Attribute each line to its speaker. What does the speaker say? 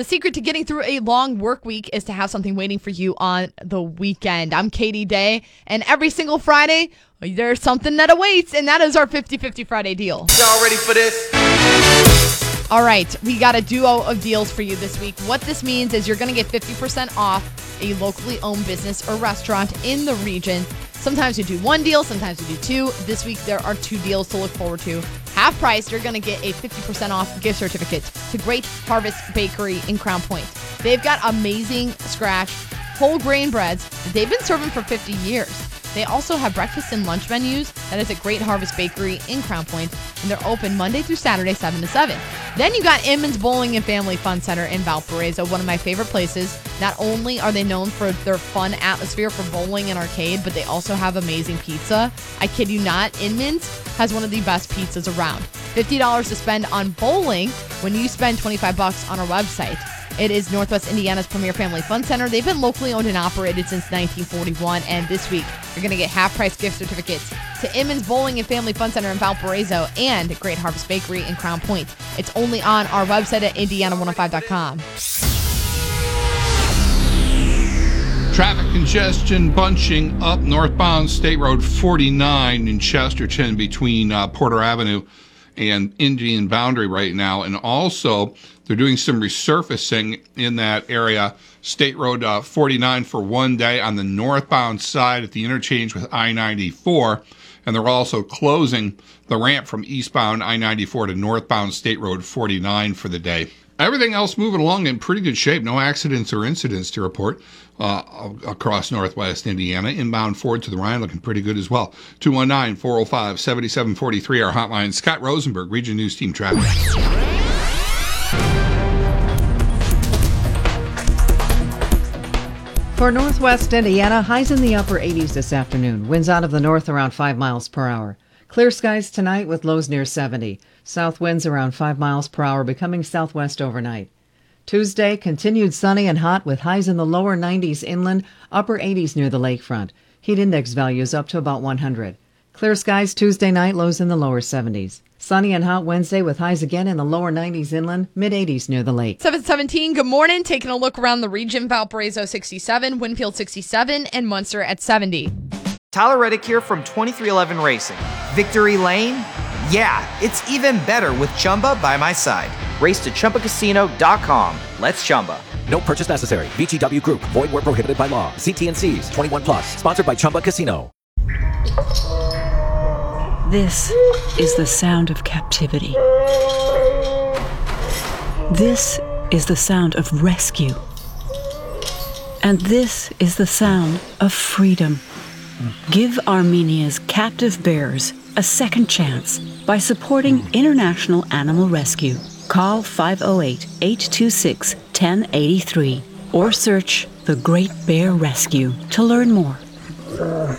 Speaker 1: the secret to getting through a long work week is to have something waiting for you on the weekend. I'm Katie Day, and every single Friday, there's something that awaits, and that is our 50-50 Friday deal.
Speaker 2: Y'all ready for this?
Speaker 1: All right, we got a duo of deals for you this week. What this means is you're going to get 50% off a locally owned business or restaurant in the region. Sometimes we do one deal, sometimes we do two. This week, there are two deals to look forward to. Half price, you're going to get a 50% off gift certificate to Great Harvest Bakery in Crown Point. They've got amazing scratch, whole grain breads that they've been serving for 50 years. They also have breakfast and lunch menus. That is at Great Harvest Bakery in Crown Point, and they're open Monday through Saturday, 7 to 7. Then you got Inman's Bowling and Family Fun Center in Valparaiso, one of my favorite places. Not only are they known for their fun atmosphere for bowling and arcade, but they also have amazing pizza. I kid you not, Inman's has one of the best pizzas around. $50 to spend on bowling when you spend $25 on our website. It is Northwest Indiana's premier family fun center. They've been locally owned and operated since 1941, and this week you're going to get half-price gift certificates to Inman's Bowling and Family Fun Center in Valparaiso and Great Harvest Bakery in Crown Point. It's only on our website at Indiana105.com.
Speaker 3: Traffic congestion bunching up northbound State Road 49 in Chesterton between Porter Avenue and Indian Boundary right now. And also, they're doing some resurfacing in that area. State Road 49 for one day on the northbound side at the interchange with I-94. And they're also closing the ramp from eastbound I-94 to northbound State Road 49 for the day. Everything else moving along in pretty good shape. No accidents or incidents to report across Northwest Indiana. Inbound Ford to the Rhine looking pretty good as well. 219-405-7743, our hotline. Scott Rosenberg, Region News Team Traffic.
Speaker 4: For Northwest Indiana, highs in the upper 80s this afternoon. Winds out of the north around 5 miles per hour. Clear skies tonight with lows near 70. South winds around 5 miles per hour, becoming southwest overnight. Tuesday, continued sunny and hot with highs in the lower 90s inland, upper 80s near the lakefront. Heat index values up to about 100. Clear skies Tuesday night, lows in the lower 70s. Sunny and hot Wednesday with highs again in the lower 90s inland, mid-80s near the lake.
Speaker 1: 717, good morning. Taking a look around the region, Valparaiso 67, Winfield 67, and Munster at 70.
Speaker 5: Tyler Reddick here from 2311 Racing. Victory Lane? Yeah, it's even better with Chumba by my side. Race to ChumbaCasino.com. Let's Chumba.
Speaker 6: No purchase necessary. VGW Group. Void where prohibited by law. See T&Cs. 21 plus. Sponsored by Chumba Casino.
Speaker 7: This is the sound of captivity. This is the sound of rescue. And this is the sound of freedom. Give Armenia's captive bears a second chance by supporting International Animal Rescue. Call 508-826-1083 or search The Great Bear Rescue to learn more.